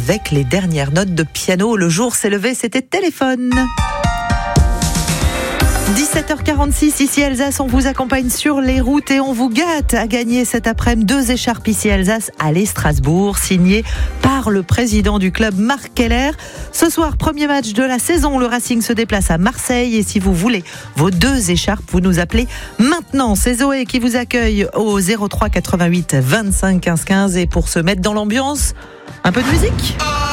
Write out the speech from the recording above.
avec les dernières notes de piano. Le jour s'est levé, c'était Téléphone. 17h46, ici Alsace, on vous accompagne sur les routes et on vous gâte à gagner cet après-midi 2 écharpes ici Alsace, allez Strasbourg, signées par le président du club Marc Keller. Ce soir, premier match de la saison, le Racing se déplace à Marseille et si vous voulez vos 2 écharpes, vous nous appelez maintenant. C'est Zoé qui vous accueille au 03 88 25 15 15 et pour se mettre dans l'ambiance, un peu de musique.